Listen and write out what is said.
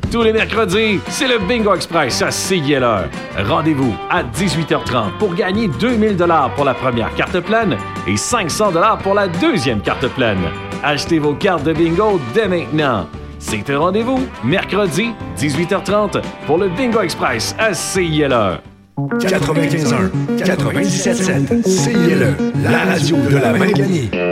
Tous les mercredis, c'est le Bingo Express à CILR. Rendez-vous à 18h30 pour gagner 2000 $ pour la première carte pleine et 500 $ pour la deuxième carte pleine. Achetez vos cartes de bingo dès maintenant. C'est un rendez-vous, mercredi, 18h30, pour le Bingo Express à CILR. 95.1, 97.7, CILE, la radio de la Minganie.